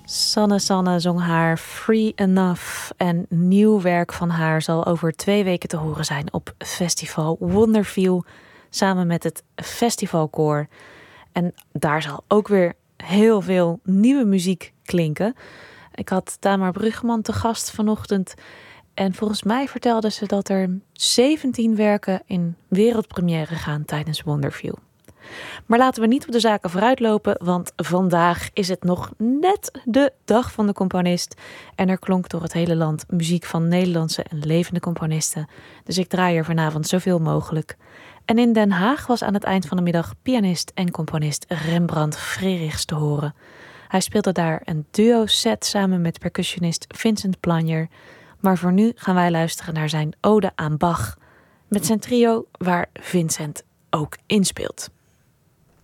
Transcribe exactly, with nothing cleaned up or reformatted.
Sanne Sanne zong haar Free Enough. En nieuw werk van haar zal over twee weken te horen zijn op festival Wonderfeel. Samen met het festivalkoor. En daar zal ook weer heel veel nieuwe muziek klinken. Ik had Tamar Bruggeman te gast vanochtend. En volgens mij vertelde ze dat er zeventien werken in wereldpremière gaan tijdens Wonderfeel. Maar laten we niet op de zaken vooruitlopen, want vandaag is het nog net de dag van de componist. En er klonk door het hele land muziek van Nederlandse en levende componisten. Dus ik draai er vanavond zoveel mogelijk. En in Den Haag was aan het eind van de middag pianist en componist Rembrandt Frerichs te horen. Hij speelde daar een duo-set samen met percussionist Vincent Planjer. Maar voor nu gaan wij luisteren naar zijn Ode aan Bach. Met zijn trio waar Vincent ook inspeelt.